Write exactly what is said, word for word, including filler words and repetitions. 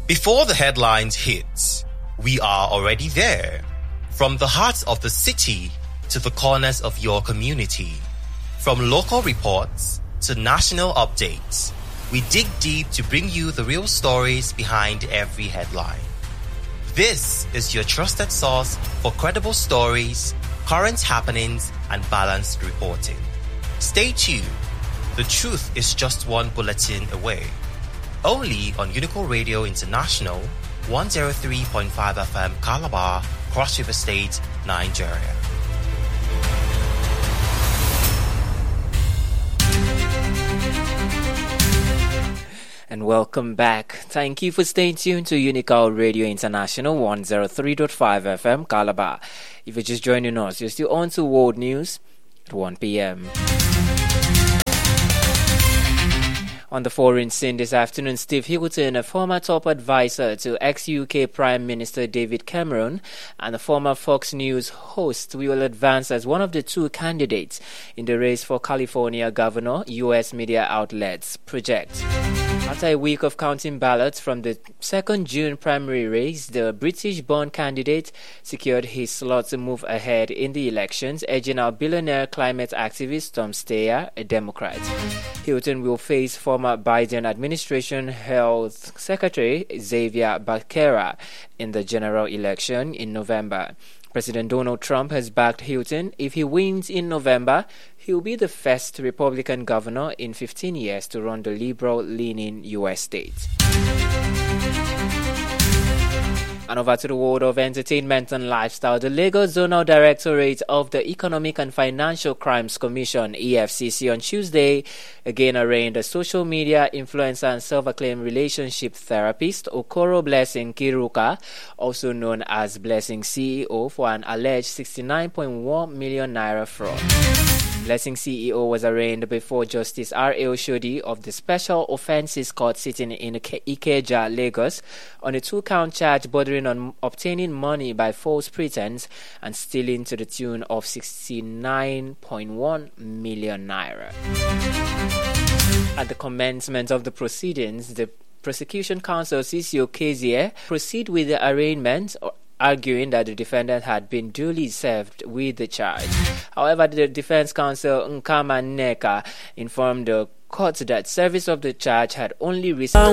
Before the headlines hit, we are already there. From the heart of the city to the corners of your community. From local reports to national updates, we dig deep to bring you the real stories behind every headline. This is your trusted source for credible stories, current happenings, and balanced reporting. Stay tuned. The truth is just one bulletin away. Only on Unical Radio International, one oh three point five F M Calabar, Cross River State, Nigeria. And welcome back. Thank you for staying tuned to Unical Radio International one oh three point five F M Calabar. If you're just joining us, you're still on to World News at one p.m. On the foreign scene this afternoon, Steve Hilton, a former top advisor to ex-U K Prime Minister David Cameron and a former Fox News host, will advance as one of the two candidates in the race for California governor, U S media outlets project. After a week of counting ballots from the second June primary race, the British-born candidate secured his slot to move ahead in the elections, edging out billionaire climate activist Tom Steyer, a Democrat. Hilton will face former Biden administration Health Secretary Xavier Becerra in the general election in November. President Donald Trump has backed Hilton. If he wins in November, he'll be the first Republican governor in fifteen years to run the liberal-leaning U S state. And over to the world of entertainment and lifestyle. The Lagos Zonal Directorate of the Economic and Financial Crimes Commission, E F C C, on Tuesday again arraigned a social media influencer and self-acclaimed relationship therapist, Okoro Blessing Kiruka, also known as Blessing C E O, for an alleged sixty-nine point one million naira fraud. Blessing C E O was arraigned before Justice R A Oshodi of the Special Offences Court sitting in Ikeja, Lagos, on a two-count charge bordering on obtaining money by false pretense and stealing to the tune of sixty-nine point one million naira. At the commencement of the proceedings, the prosecution counsel Sisio Kezie proceed with the arraignment, arguing that the defendant had been duly served with the charge. However, the defense counsel Nkama Neka informed the court that service of the charge had only received